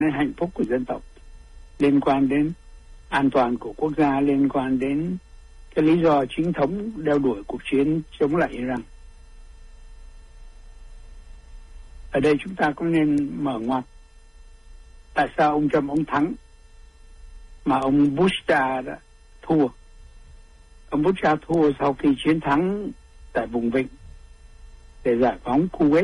đến hạnh phúc của dân tộc, liên quan đến an toàn của quốc gia, liên quan đến cái lý do chính thống đeo đuổi cuộc chiến chống lại Iran. Ở đây chúng ta cũng nên mở ngoặt. Tại sao ông Trump ông thắng mà ông Bush cha đã thua? Ông Bush cha thua sau khi chiến thắng tại vùng Vịnh để giải phóng Kuwait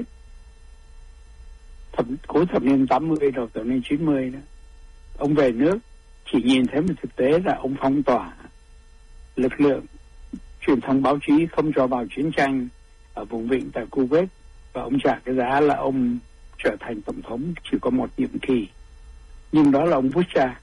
cuối thập niên 80 đầu thập niên 90 đó. Ông về nước chỉ nhìn thấy một thực tế là ông phong tỏa lực lượng truyền thông báo chí không cho vào chiến tranh ở vùng Vịnh tại Kuwait, và ông trả cái giá là ông trở thành tổng thống chỉ có một nhiệm kỳ. Nhưng đó là ông Bush cha.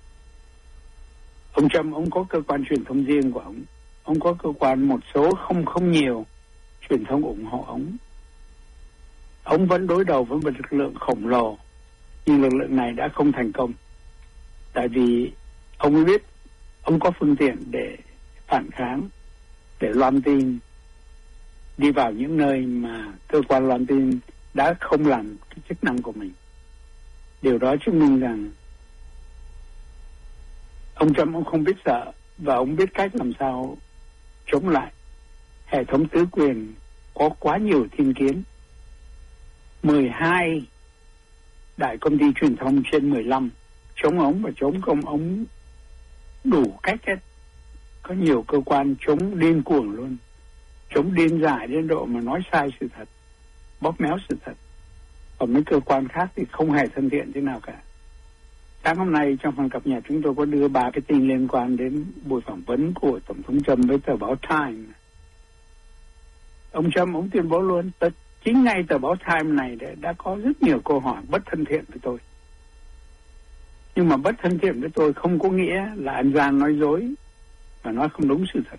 Ông Trump ông có cơ quan truyền thông riêng của ông có cơ quan một số không nhiều truyền thông ủng hộ ông vẫn đối đầu với một lực lượng khổng lồ, nhưng lực lượng này đã không thành công, tại vì ông biết ông có phương tiện để phản kháng, để loan tin đi vào những nơi mà cơ quan loan tin đã không làm cái chức năng của mình. Điều đó chứng minh rằng ông Trump ông không biết sợ, và ông biết cách làm sao chống lại hệ thống tứ quyền có quá nhiều thiên kiến. 12 đại công ty truyền thông trên 15 chống ông và chống công ông đủ cách hết. Có nhiều cơ quan chống điên cuồng luôn, chống điên dại đến độ mà nói sai sự thật, bóp méo sự thật. Còn mấy cơ quan khác thì không hề thân thiện thế nào cả. Sáng hôm nay trong phần cập nhật chúng tôi có đưa 3 cái tin liên quan đến buổi phỏng vấn của Tổng thống Trump với tờ báo Time. Ông Trump ông tuyên bố luôn, chính ngay tờ báo Time này đã có rất nhiều câu hỏi bất thân thiện với tôi. Nhưng mà bất thân thiện với tôi không có nghĩa là anh gian nói dối và nói không đúng sự thật.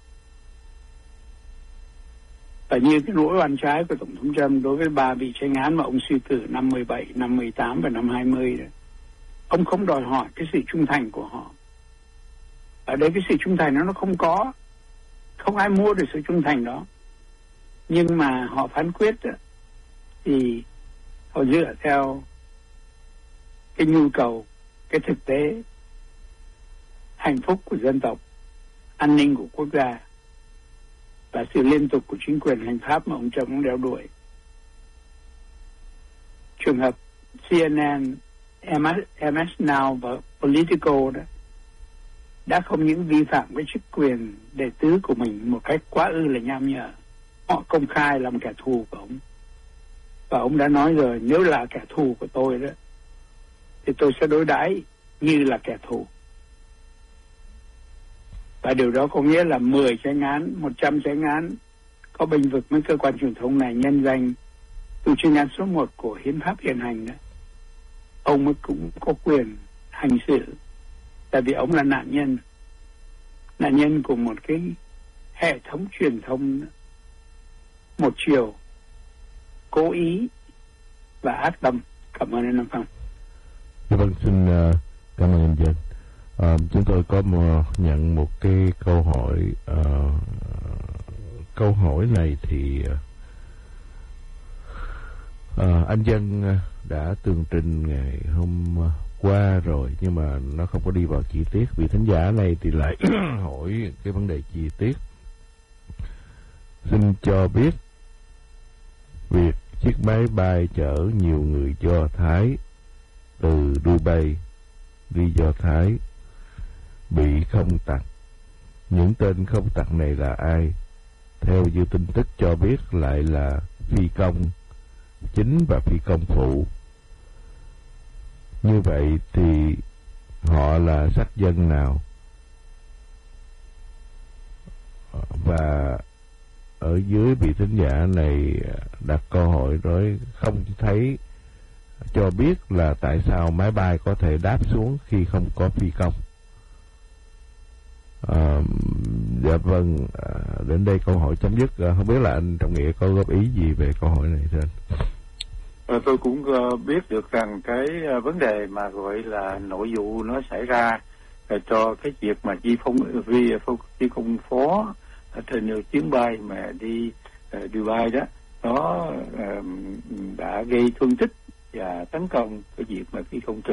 Và như cái nỗi oan trái của Tổng thống Trump đối với 3 vị tranh án mà ông suy cử năm 17, năm 18 và năm 20 đó, ông không đòi hỏi cái sự trung thành của họ. Ở đây cái sự trung thành nó không có, không ai mua được sự trung thành đó. Nhưng mà họ phán quyết đó, thì họ dựa theo cái nhu cầu, cái thực tế, hạnh phúc của dân tộc, an ninh của quốc gia và sự liên tục của chính quyền hành pháp mà ông Trump đeo đuổi. Trường hợp CNN, MS Now và Politico đó đã không những vi phạm với chức quyền đệ tứ của mình một cách quá ư là nham nhở. Họ công khai làm kẻ thù của ông. Và ông đã nói rồi, nếu là kẻ thù của tôi đó thì tôi sẽ đối đãi như là kẻ thù. Và điều đó có nghĩa là 10 tranh án, 100 tranh án có bênh vực với cơ quan truyền thông này nhân danh tù tranh án số 1 của hiến pháp hiện hành đó. Ông mới cũng có quyền hành xử, tại vì ông là nạn nhân của một cái hệ thống truyền thông một chiều, cố ý và ác tâm. Cảm ơn anh Nam Phong. Vâng, xin cảm ơn anh Dân. Chúng tôi có nhận một cái câu hỏi. Câu hỏi này thì anh Dân đã tường trình ngày hôm qua rồi, nhưng mà nó không có đi vào chi tiết. Vị thính giả này thì lại hỏi cái vấn đề chi tiết. Xin cho biết việc chiếc máy bay chở nhiều người Do Thái từ Dubai đi Do Thái bị không tặc. Những tên không tặc này là ai? Theo như tin tức cho biết lại là phi công chính và phi công phụ. Như vậy thì họ là sắc dân nào? Và ở dưới vị thính giả này đặt câu hỏi nói không thấy cho biết là tại sao máy bay có thể đáp xuống khi không có phi công. Dạ vâng, đến đây câu hỏi chấm dứt. Không biết là anh Trọng Nghĩa có góp ý gì về câu hỏi này thưa anh? Tôi cũng biết được rằng cái vấn đề mà gọi là nội vụ nó xảy ra cho cái việc mà phi công phó trên chuyến bay mà đi Dubai đó, nó đã gây thương tích và tấn công cái việc mà phi công trực